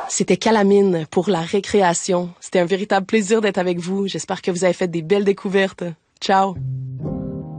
C'était Calamine pour la récréation. C'était un véritable plaisir d'être avec vous. J'espère que vous avez fait des belles découvertes. Ciao!